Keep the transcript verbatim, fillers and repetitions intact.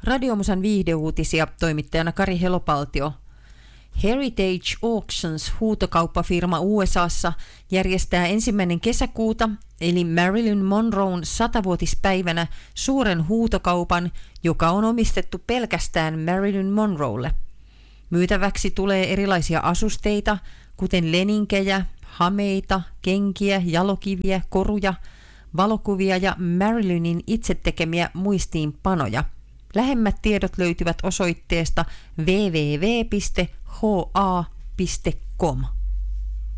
Radiomusan viihdeuutisia, toimittajana Kari Helopaltio. Heritage Auctions huutokauppafirma U S A:ssa järjestää ensimmäinen kesäkuuta, eli Marilyn Monroen satavuotispäivänä, suuren huutokaupan, joka on omistettu pelkästään Marilyn Monroelle. Myytäväksi tulee erilaisia asusteita, kuten leninkejä, hameita, kenkiä, jalokiviä, koruja, valokuvia ja Marilynin itse tekemiä muistiinpanoja. Lähemmät tiedot löytyvät osoitteesta double-u double-u double-u piste h a piste com.